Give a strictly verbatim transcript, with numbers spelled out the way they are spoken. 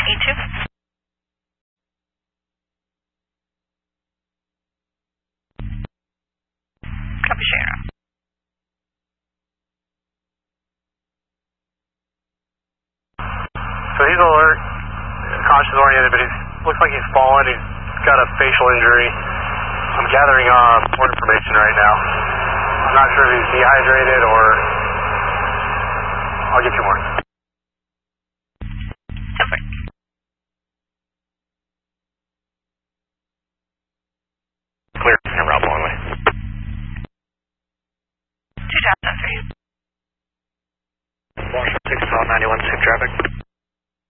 E two. Copy, Sierra. So he's alert, conscious oriented, but he looks like he's fallen. He's got a facial injury. I'm gathering uh, more information right now. I'm not sure if he's dehydrated or... I'll get you more. Perfect. Clear, route one.